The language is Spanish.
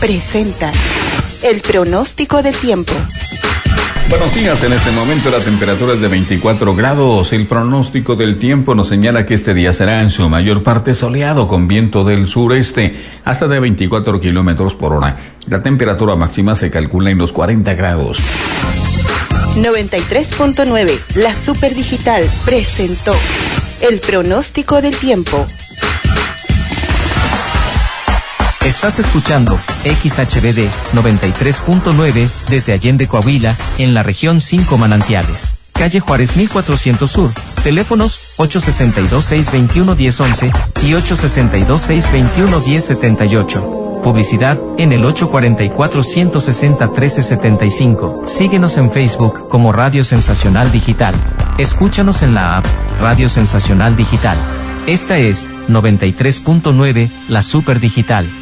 presenta el pronóstico del tiempo. Buenos días, en este momento la temperatura es de 24 grados. El pronóstico del tiempo nos señala que este día será en su mayor parte soleado con viento del sureste hasta de 24 kilómetros por hora. La temperatura máxima se calcula en los 40 grados. 93.9, la Superdigital presentó el pronóstico del tiempo. Estás escuchando XHBD 93.9 desde Allende, Coahuila, en la región 5 Manantiales. Calle Juárez 1400 Sur. Teléfonos 862-621-1011 y 862-621-1078. Publicidad en el 844-160-1375. Síguenos en Facebook como Radio Sensacional Digital. Escúchanos en la app Radio Sensacional Digital. Esta es 93.9, la Superdigital.